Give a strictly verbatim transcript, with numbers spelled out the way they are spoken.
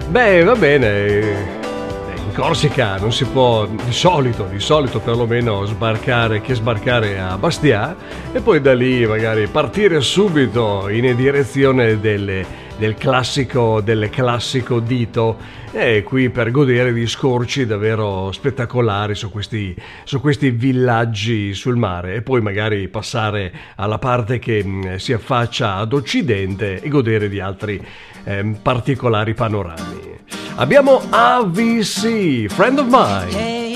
Beh, va bene. In Corsica non si può, di solito, di solito perlomeno sbarcare che sbarcare a Bastia e poi da lì magari partire subito in direzione delle, del classico del classico dito e qui per godere di scorci davvero spettacolari su questi, su questi villaggi sul mare e poi magari passare alla parte che mh, si affaccia ad occidente e godere di altri ehm, particolari panorami. Abbiamo A V C, Friend of Mine.